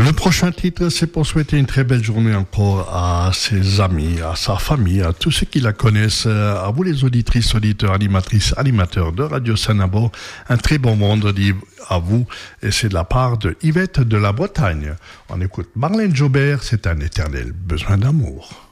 Le prochain titre, c'est pour souhaiter une très belle journée encore à ses amis, à sa famille, à tous ceux qui la connaissent, à vous les auditrices, auditeurs, animatrices, animateurs de Radio Sanabo. Un très bon vendredi à vous, et c'est de la part de Yvette de la Bretagne. On écoute Marlène Jobert, c'est un éternel besoin d'amour.